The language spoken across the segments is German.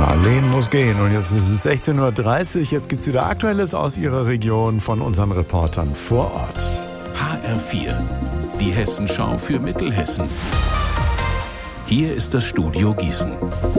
Marleen muss gehen. Und jetzt ist es 16.30 Uhr. Jetzt gibt es wieder Aktuelles aus Ihrer Region von unseren Reportern vor Ort. HR4, die Hessenschau für Mittelhessen. Hier ist das Studio Gießen.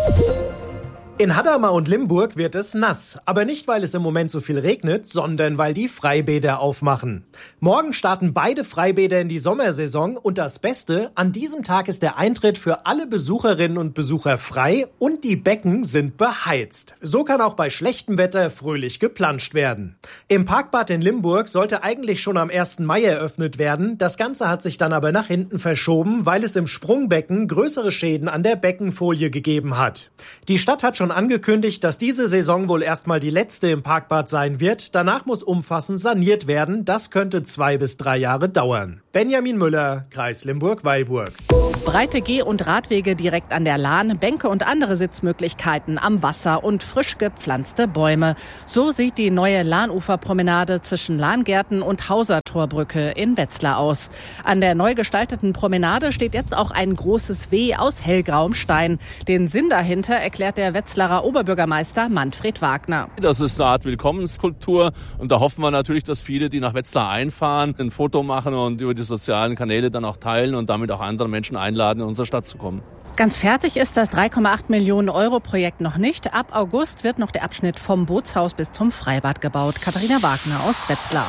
In Hadamar und Limburg wird es nass, aber nicht, weil es im Moment so viel regnet, sondern weil die Freibäder aufmachen. Morgen starten beide Freibäder in die Sommersaison und das Beste, an diesem Tag ist der Eintritt für alle Besucherinnen und Besucher frei und die Becken sind beheizt. So kann auch bei schlechtem Wetter fröhlich geplanscht werden. Im Parkbad in Limburg sollte eigentlich schon am 1. Mai eröffnet werden, das Ganze hat sich dann aber nach hinten verschoben, weil es im Sprungbecken größere Schäden an der Beckenfolie gegeben hat. Die Stadt hat schon angekündigt, dass diese Saison wohl erstmal die letzte im Parkbad sein wird. Danach muss umfassend saniert werden. Das könnte 2 bis 3 Jahre dauern. Benjamin Müller, Kreis Limburg-Weilburg. Breite Geh- und Radwege direkt an der Lahn, Bänke und andere Sitzmöglichkeiten am Wasser und frisch gepflanzte Bäume. So sieht die neue Lahnuferpromenade zwischen Lahngärten und Hausertorbrücke in Wetzlar aus. An der neu gestalteten Promenade steht jetzt auch ein großes W aus hellgrauem Stein. Den Sinn dahinter erklärt der Wetzlarer Oberbürgermeister Manfred Wagner. Das ist eine Art Willkommenskultur und da hoffen wir natürlich, dass viele, die nach Wetzlar einfahren, ein Foto machen und über die sozialen Kanäle dann auch teilen und damit auch andere Menschen einladen, in unsere Stadt zu kommen. Ganz fertig ist das 3,8 Millionen Euro Projekt noch nicht. Ab August wird noch der Abschnitt vom Bootshaus bis zum Freibad gebaut. Katharina Wagner aus Wetzlar.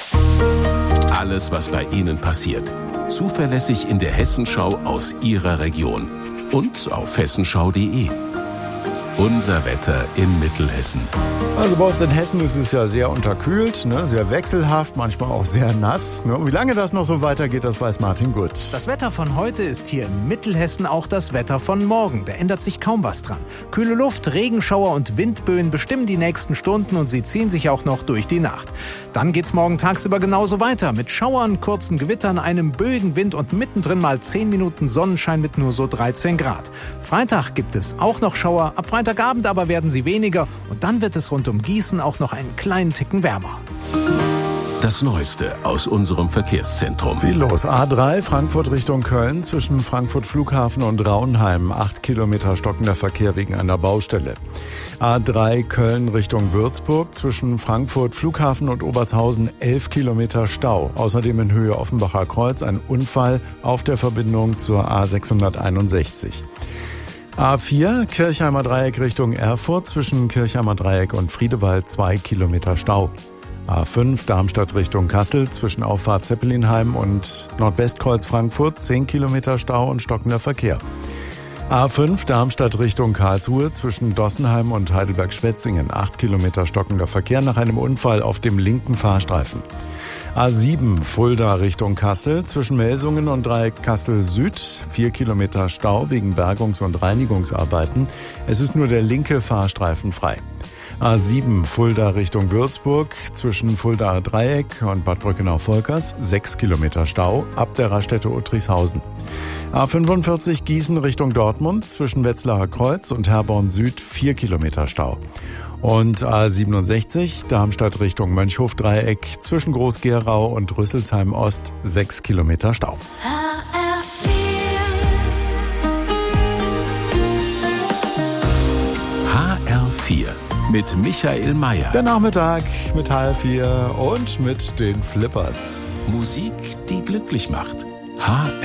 Alles, was bei Ihnen passiert. Zuverlässig in der Hessenschau aus Ihrer Region. Und auf hessenschau.de. Unser Wetter in Mittelhessen. Also bei uns in Hessen ist es ja sehr unterkühlt, sehr wechselhaft, manchmal auch sehr nass. Und wie lange das noch so weitergeht, das weiß Martin Gut. Das Wetter von heute ist hier in Mittelhessen auch das Wetter von morgen. Da ändert sich kaum was dran. Kühle Luft, Regenschauer und Windböen bestimmen die nächsten Stunden und sie ziehen sich auch noch durch die Nacht. Dann geht's morgen tagsüber genauso weiter mit Schauern, kurzen Gewittern, einem böigen Wind und mittendrin mal 10 Minuten Sonnenschein mit nur so 13 Grad. Freitag gibt es auch noch Schauer, ab Freitagabend aber werden sie weniger und dann wird es rund um Gießen auch noch einen kleinen Ticken wärmer. Das Neueste aus unserem Verkehrszentrum. Viel los. A3 Frankfurt Richtung Köln zwischen Frankfurt Flughafen und Raunheim. 8 Kilometer stockender Verkehr wegen einer Baustelle. A3 Köln Richtung Würzburg zwischen Frankfurt Flughafen und Obertshausen 11 Kilometer Stau. Außerdem in Höhe Offenbacher Kreuz ein Unfall auf der Verbindung zur A661. A4 Kirchheimer Dreieck Richtung Erfurt zwischen Kirchheimer Dreieck und Friedewald 2 Kilometer Stau. A5 Darmstadt Richtung Kassel zwischen Auffahrt Zeppelinheim und Nordwestkreuz Frankfurt 10 Kilometer Stau und stockender Verkehr. A5 Darmstadt Richtung Karlsruhe zwischen Dossenheim und Heidelberg-Schwetzingen 8 Kilometer stockender Verkehr nach einem Unfall auf dem linken Fahrstreifen. A7 Fulda Richtung Kassel zwischen Melsungen und Dreieck Kassel Süd 4 Kilometer Stau wegen Bergungs- und Reinigungsarbeiten. Es ist nur der linke Fahrstreifen frei. A7 Fulda Richtung Würzburg zwischen Fuldaer Dreieck und Bad Brückenau-Volkers 6 Kilometer Stau ab der Raststätte Uttrichshausen. A45 Gießen Richtung Dortmund zwischen Wetzlarer Kreuz und Herborn Süd 4 Kilometer Stau. Und A67 Darmstadt Richtung Mönchhof-Dreieck zwischen Groß-Gerau und Rüsselsheim Ost 6 Kilometer Stau. HR4 mit Michael Mayer. Der Nachmittag mit HR4 und mit den Flippers. Musik, die glücklich macht. HR4.